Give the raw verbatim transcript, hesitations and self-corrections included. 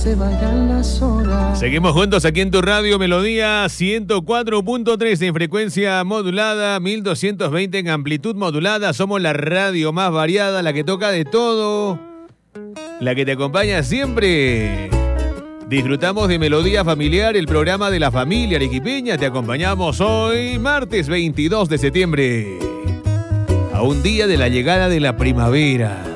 Se vayan las horas. Seguimos juntos aquí en tu radio Melodía ciento cuatro punto tres en frecuencia modulada, mil doscientos veinte en amplitud modulada. Somos la radio más variada, la que toca de todo, la que te acompaña siempre. Disfrutamos de Melodía Familiar, el programa de la familia arequipeña. Te acompañamos hoy, martes veintidós de septiembre, a un día de la llegada de la primavera.